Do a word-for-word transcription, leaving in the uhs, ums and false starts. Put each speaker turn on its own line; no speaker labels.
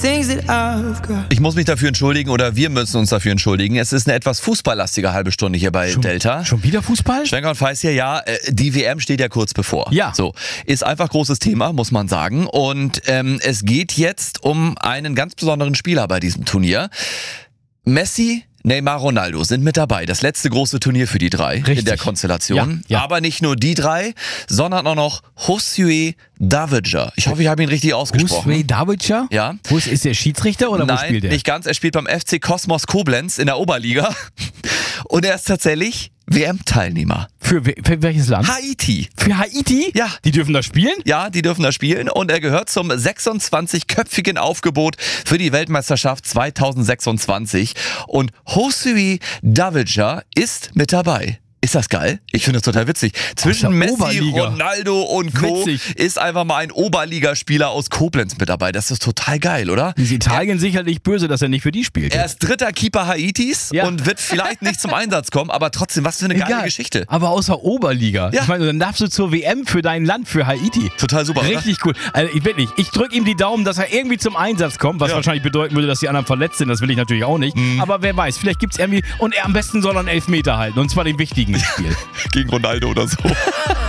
things that I've got.
Ich muss mich dafür entschuldigen oder wir müssen uns dafür entschuldigen. Es ist eine etwas fußballlastige halbe Stunde hier bei
Schon,
Delta.
schon wieder Fußball?
Schwenker und Feiß hier, ja, äh, die W M steht ja kurz bevor.
Ja.
So, ist einfach großes Thema, muss man sagen. Und ähm, es geht jetzt um einen ganz besonderen Spieler bei diesem Turnier. Messi, Neymar, Ronaldo sind mit dabei. Das letzte große Turnier für die drei
Richtig.
in der Konstellation.
Ja, ja.
Aber nicht nur die drei, sondern auch noch Josue Davidja. Ich hoffe, ich habe ihn richtig ausgesprochen.
Josue Davidja?
Ja.
Wo ist, ist der Schiedsrichter oder
Nein,
wo spielt der?
nicht ganz. Er spielt beim F C Kosmos Koblenz in der Oberliga. Und er ist tatsächlich W M-Teilnehmer.
Für, we- für welches Land?
Haiti.
Für Haiti?
Ja.
Die dürfen da spielen?
Ja, die dürfen da spielen und er gehört zum sechsundzwanzig-köpfigen Aufgebot für die Weltmeisterschaft zweitausendsechsundzwanzig. Und Josue Davidja ist mit dabei. Ist das geil? Ich finde das total witzig. Zwischen
der
Messi,
Oberliga.
Ronaldo und Co.
Witzig.
ist einfach mal ein Oberligaspieler aus Koblenz mit dabei. Das ist total geil, oder?
Ist Italien sicherlich böse, dass er nicht für die spielt.
Er ist dritter Keeper Haitis
Ja.
und wird vielleicht nicht zum Einsatz kommen, aber trotzdem, was für eine geile
Egal.
Geschichte.
Aber außer Oberliga.
Ja.
Ich meine, dann darfst du zur W M für dein Land, für Haiti.
Total super, oder?
Richtig cool. Also ich wirklich, ich drücke ihm die Daumen, dass er irgendwie zum Einsatz kommt, was
Ja.
wahrscheinlich bedeuten würde, dass die anderen verletzt sind. Das will ich natürlich auch nicht. Aber wer weiß, vielleicht gibt es irgendwie... Und er am besten soll er einen Elfmeter halten. Und zwar den wichtigen im Spiel.
Gegen Ronaldo oder so.